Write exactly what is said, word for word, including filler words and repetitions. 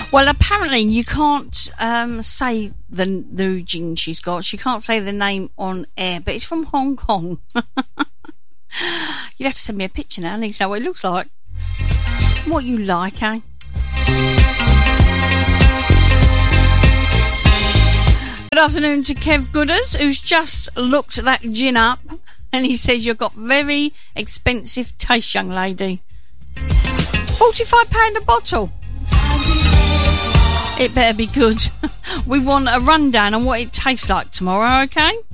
Well, apparently you can't um, say the new gin she's got. She can't say the name on air, but it's from Hong Kong. You'd have to send me a picture now. I need to know what it looks like. What you like, eh? Good afternoon to Kev Gooders, who's just looked that gin up, and he says you've got very expensive taste, young lady. forty-five pounds a bottle. It better be good. We want a rundown on what it tastes like tomorrow, okay?